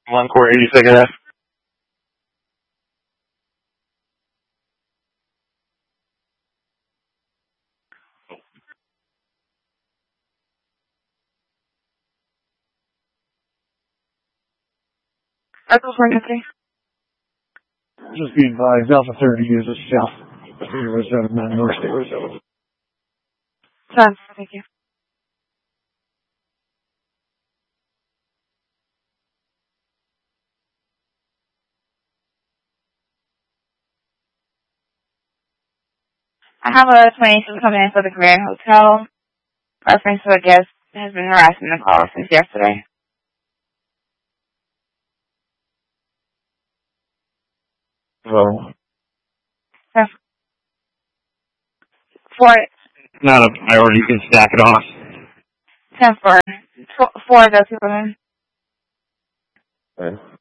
One core 82nd F. Echoes 150. Just be advised, Alpha 30 is a South State Arizona, not North State Arizona. Thank you. I have a 26 coming in for the Grand Hotel. Reference to a guest has been harassing the caller since yesterday. Well, For not a priority. You can stack it off. 10 for 4 of those people in. Okay.